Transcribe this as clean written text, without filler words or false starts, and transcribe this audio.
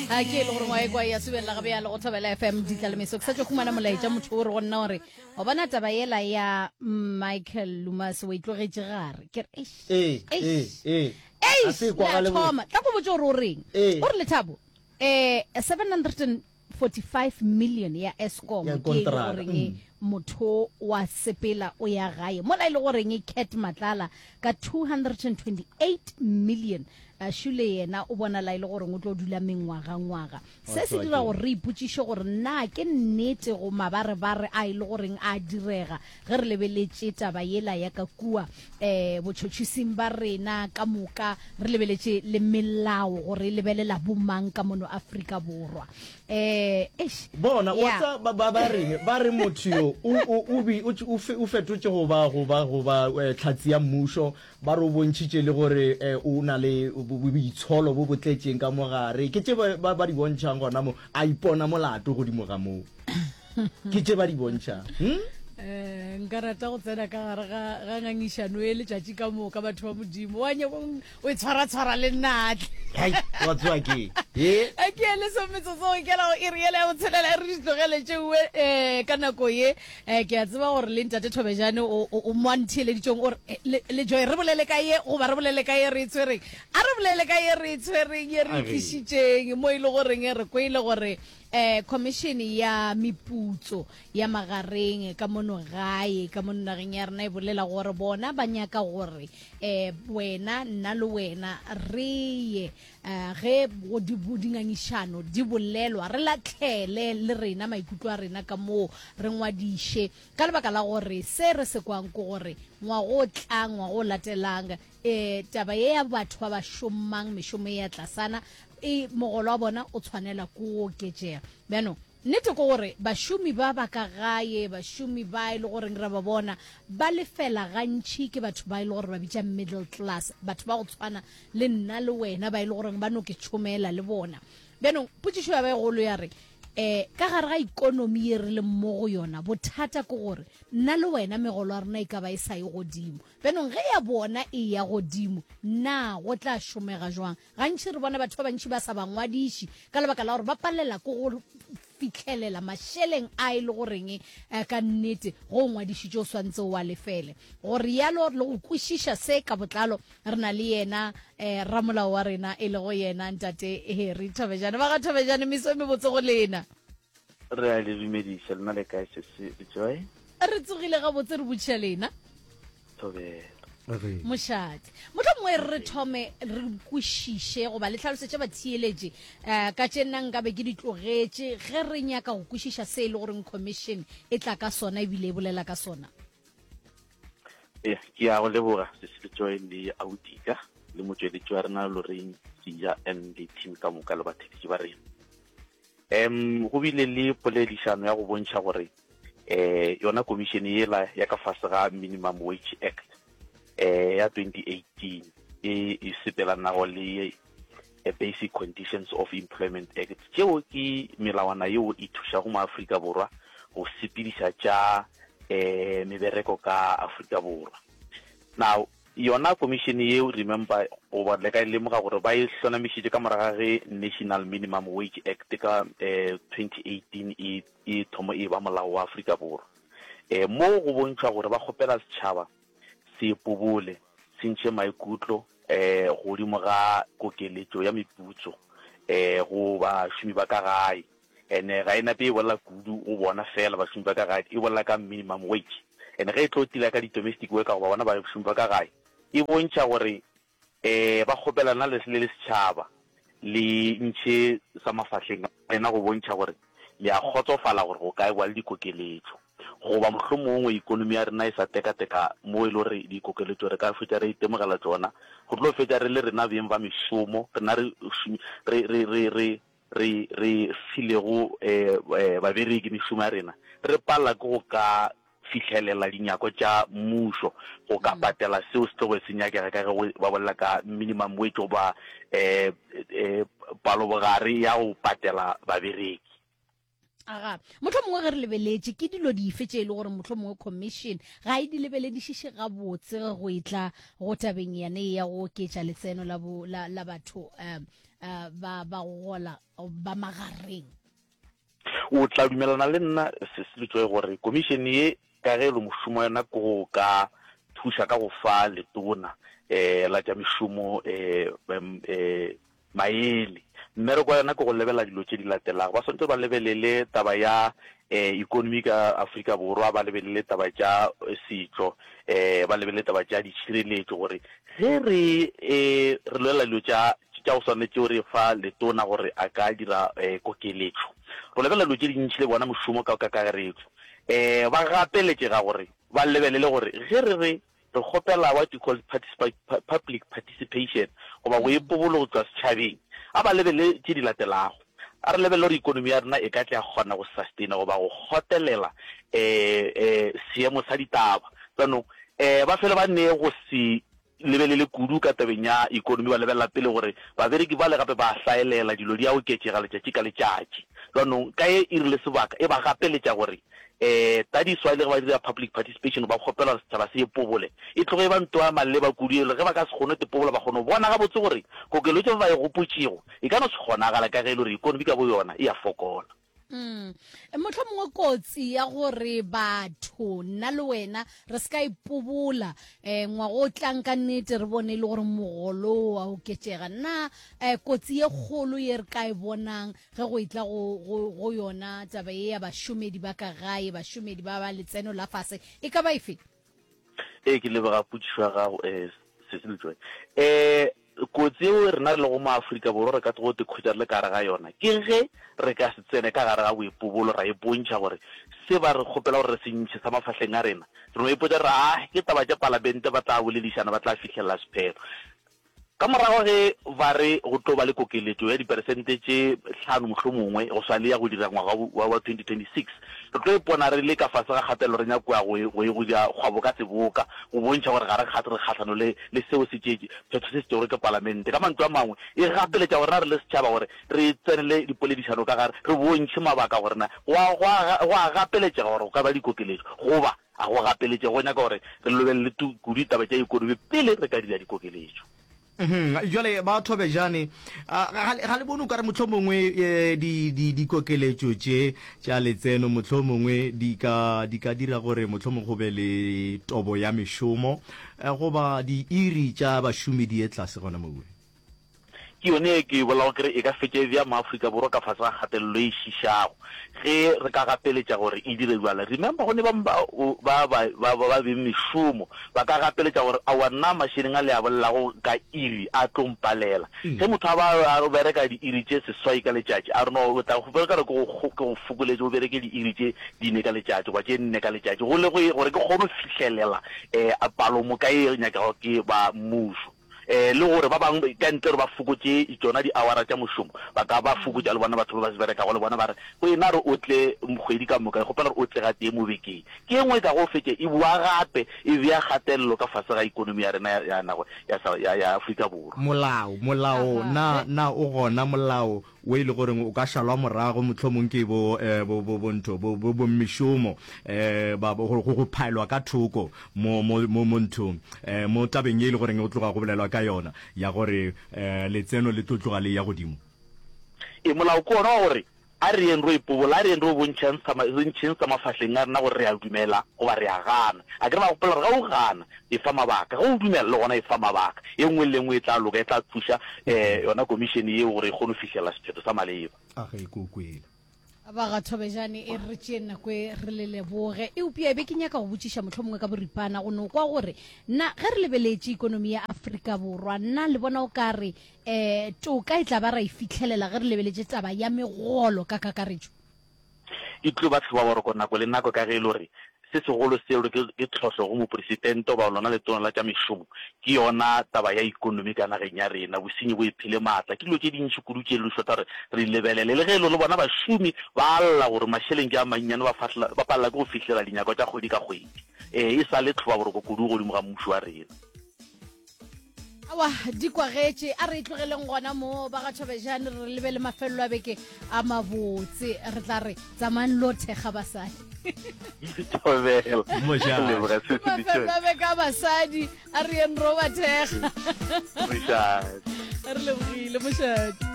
a ke le gore ngwae kwa ya subela gabe ya le go thobela FM di tla le meso ke sa tšo khumana molaetša motho o re go nna gore o bona taba yela ya Michael Lumas wa itlogetse gare ke thoma tla go botse gore o reng o re Lethabo 745 million ya Eskom ke goreng motho wa sepela o ya gae mola ile goreng Cat Matlala ka 228 million shule yena o bona la ile gore o tlo dula mengwaga se se dira gore re iputšiše gore na ke nnete go mabarebare a ile goreng a direga ge re lebeletše taba yela ya ka kua botšhotšhising ba rena ka moka re lebeletše le melao gore lebelela bomang ka mono Afrika Borwa bona whatsa ba re motho yo o fetotše go ba tlhatsi ya mmušo ba re o bontšhitše le gore o na le boitsholo bo botletšeng ka mogare ke tše ba di bontšhang gona mo a ipona molato godimo ga moo ke tše ba di bontšhang nka rata go tsena ka gare ga ngangišano e letšatši ka moka batho ba modimo wa nyakong o e tshwara le nnate wa tswa ke a ke ele sometsotso ke la go iriele ya botshelela re ditlogeletšeue ka nako ye ke a tseba gore le ntate Thobejane o moantheeleditšong gore le joy re bolele ka ye goba re bolele ka ye re itshwereng a re bolele ka ye re itshwereng ye re itlišitšeng mo e le goreng re ko ile gore commission ya meputso ya magareng ka mono gae ka mono nageng ya rena e bolela gore bona ba nyaka gore wena nna le wena re ye ge bodingangišano di bolelwa re latlhele le rena maikutlo a rena ka moo re ngwadiše ka lebaka la gore se re se kwang ko gore ngwago o tlang ngwago o latelang taba ye ya batho ba ba šomang mešomo ya tlasana mogolo wa bona o tshwanela ko oketšega bjano nnete ko gore bašomi ba ka gae bašomi ba e le goreng ra ba bona ba lefela gantši ke batho ba e le gore ba bitša middle class batho ba go tshwana le nna le wena ba e le goreng ba no ke tšhomela le bona bjano potšišo ya ba e golo ya re ka gare ga ikonomi ye re le mo go yona bothata ke gore nna le wena megolo ya rena e ka ba e sa ye godimo bjanong ge ya bona e ya godimo na go tla šomega jwang gantši re bona batho ba bantši ba sa bangwadiši ka lebaka la gore ba palela ko go fitlhelela mašeleng a e le goreng ka nnete go ngwadišitše o swantse wa lefele gore yalo le go kwešiša se ka botlalo re na le yena ramolao wa rena e le go yena ntate Harry Thobejane ba ga Thobejane meso e mebotse go lena re a le dumediša lena le kae se joy re tsogile gabotse re botšiša lena Thobela mošate motho mongwe re thome re kwešiše goba le tlhalosetše ba theeletše ka tše nna nka be ke ditlogetše ge re nyaka go kwešiša se e le goreng commission e tla ka sona ebile e bolela ka sona ke ya go leboga seseletšoe le Autika le motsweletši wa rena Lorraine Sija and the team ka moka le bathekisi ba rena go bile le poledišano ya go bontšha gore yona commission yela ya ka fase ga minimum wage act ya 2018 e sepelanago le basic conditions of employment act tšeo ke melawana yeo e thušago mo Afrika Borwa go sepediša tša mebereko ka Afrika Borwa. Now yona commission yeo remember over le ka lemoga gore ba e hlonamišitše ka moraga ge National Minimum Wage Act ka 2018 e thomo e ba molao wa Afrika Borwa mo go bontšha gore ba kgopela setšhaba se pobole sentše maikutlo godimo ga kokeletšo ya meputso go bašomi ba ka gae ene ga ena pe e bolela kudu o bona fela bašomi ba ka gae e bolela ka minimum wage ene ge e tlo tila ka di-domestic worker goba bona bašomi ba ka gae e bontšha gore ba kgopelana le setšhaba le ntšhe sa mafahleng ena go bontšha gore le a kgotsofala gore go ka ewa le dikokeletšo goba mohlomongwe ikonomi ya rena e sa teka-teka mo e le gore dikokeletšo re ka fetša re itemogela tsona go tlo fetša re le rena beng ba mešomo rena re filego babereki mešomo ya rena re palela ke go ka fitlhelela dinyako tša mmušo go ka patela seo se tlogo se nyakega ka ge ba bolela ka minimum wage goba palobogare ya go patela babereki aga motho mongwe ge re lebeletše ke dilo dife tše e le gore motho mongwe commission ga e di lebeledišiše gabotse go etla go tabeng yane ya go oketša letseno la batho ba gola ba magareng. O tla dumelana le nna se se tloe gore commission ye ka ge le mošomo yona go ka thuša ka go fa letona la tša mešomo maele mme re kwa yona ke go lebela dilo tše di latelago ba swantse ba lebelele taba ya economy ka Afrika Borwa ba lebelele taba tša setšo ba lebelele taba tša ditšhireletšo gore ge re lwela dilo tša go swanetše o re fa letona gore a ka dira kokeletšo go lebela dilo tše dintšhi le bona mošomo ka kakaretso ba gapeletšega gore ba lebelele gore ge re kgopela what you call public participation goba go ipobolo go tswa setšhabeng a ba lebele tše di latelago a re lebele gore ikonomi ya rena e ka tle ya kgona go sustaina goba go gotelela seemo sa ditaba tsanong ba fele ba nne go se lebelele kudu ka tabeng ya ikonomi ba lebelela pele gore babereki ba le gape ba hlaelela dilo di a oketšega letšatši ka letšatši tsanong ka e rile sebaka e ba gapeletša gore that is why le ba dira public participation ba kgopela setšhaba se ipobole e tloge ba nto a maleba kudu le ge ba ka se kgone tepobola ba kgone bona ga botse gore kokelo tše ba e gopotšego e ka no se kgonagala ka ge e le gore ikonomi ka bo yona e a fokola. Mohlomongwe kotsi ya gore batho nna le wena re ska ipobola ngwago o tlang ka nnete re bone le gore mogolo wa oketšega nna kotsi ye kgolo ye re ka e bonang ge go itla go yona taba ye ya bašomedi ba ka gae bašomedi ba ba letseno la fase e ka ba efe ke lebega potšišo ya gago Cecil kotsi eo re na re le go maAforika Borwa re ka tlogo tekhwetša le kare ga yona ke ge re ka se tsene ka gare ga boipobolo ra ipontšha gore se ba re kgopela gore re se ntšhe sa mafahleng a rena re no ipotša re ke taba tša palamente ba tla boledišana ba tla fitlhelela sephelo ka morago ge ba re go tlo ba le kokeletšo ya diperesente tše 5 mohlomongwe go swa le ya go dira ngwaga wa 2026 re tlo ipona re le ka fase ga kgatelelo re nyako ya go dira kgwabo ka seboka go bontšha gore ga re kgatlhano le seo se tšetše phetho se se tšego ke palamente ka mantswe a mangwe e gapeletša gore na re le setšhaba gore re tsenele dipoledišano ka gare re bontšhe mabaka gore na go a gapeletšega gore go ka ba dikokeletšo goba a go gapeletše go nyaka gore re lobelele kudu taba tša ikonomi pele re ka dira dikokeletšo. Jwale ba Thobejane ga le bone o ka re mohlomongwe dikokeletšo tša letseno mohlomongwe di ka dira gore mohlomongwe go be le tobo ya mešomo goba di-iri tša bašomi di e tlase gona mowe ke yone ke bola gore e ka fetse ya maAforika Borwa ka fase ga kgatelelo e šišago ge re ka gapeletša gore e dire jwala remember gone ba beng mešomo ba ka gapeletša gore a wana mašheneng a le a bolelago ka iri a tlompalela ge motho a bereka di-iri tše seswai ka letšatši a reno o tla go ka re ke go fokoletse o bereke di-iri tše dine ka letšatši goa tše nne ka letšatši gore ke kgone go fitlhelela palomo ka e nyakago ke ba mmušo le gore ba bangwe ka ntle re ba fokotse tsona di-houra tša mošomo ba ka ba fokotša le bona batho ba se berekago le bona ba re go ena re o tle mokgwedi ka moka gopela re o tle ga tee mo bekeng ke engwe ka go fetse e bua gape e bea kgatelelo ka fase ga ikonomi ya rena ya Afrika Borwa molao na o gona molao o ile gore o ka shalwa morago mohlomong ke bo mešomo go phaelwa ka thoko mo nthong mo tabeng ye ile gore o tloga go bolelwa ka yona ya gore letseno le tloga le ya godimo molao ko ona gore a re yen ro ipobola a re yen ro bontšheng sa mafahleng a rena gore re a dumela goba re a gana a ke re ba gopola gore ga o gana e fa mabaka ga o dumela le gona e fa mabaka e nngwe le nngwe e tla loka e tla thuša yona komišene ye gore e kgone go fitlhela sephetho sa maleba ba ga Thobejane e re tšee nako e re le leboge e upia be ke nyaka go botšiša mohlomongwe ka boripana go no kwa gore nna ge re lebeletše ikonomi ya Afrika Borwa nna le bona o ka re toka e tla ba ra e fitlhelela ge re lebeletše taba ya megolo ka kakaretšo e tlo ba tlhoba boroko nako le nako ka ge e le gore se segolo seo ke tlhotlho go moporesidente ba lona letona la tša mešomo ke yona taba ya ikonomi ka nageng ya rena bosenyi bo iphile maatla ke dilo tše dintšhi kudu tše le šota re lebelele le ge le bona bašomi ba lla gore mašheleng ke a mannyane ba palela ke go fitlhela dinyako tša kgwedi ka kgwedi e sa le tlhoba boroko kudu godimo ga mmušo wa rena awa di kwagetše a re itlogeleng gona mo ba ga Thobejane re lebe le mafelelo a beke a mabotse re tla re tsamayang lo thekga basadi mafelelo a beke a basadi a re yen ro ba thekga re lebogile mošadi